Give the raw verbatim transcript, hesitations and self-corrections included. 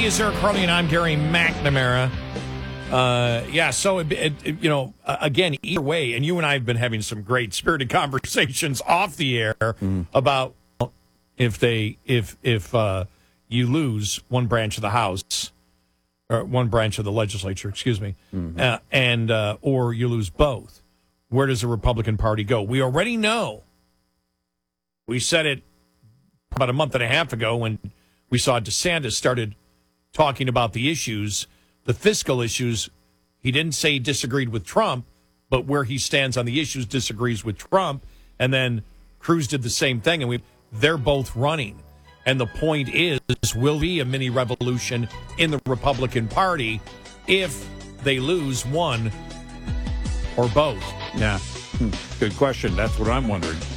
is Eric Harley, and I'm Gary McNamara. Uh, yeah, so, it, it, it, you know, uh, again, either way, and you and I have been having some great spirited conversations off the air mm. about if they, if, if uh, you lose one branch of the House, or one branch of the legislature, excuse me, mm-hmm. uh, and, uh, or you lose both, where does the Republican Party go? We already know. We said it about a month and a half ago when we saw DeSantis started talking about the issues, the fiscal issues. He didn't say he disagreed with Trump, but where he stands on the issues disagrees with Trump. And then Cruz did the same thing, and we they're both running. And the point is, will be a mini revolution in the Republican Party if they lose one or both? Yeah, good question. That's what I'm wondering.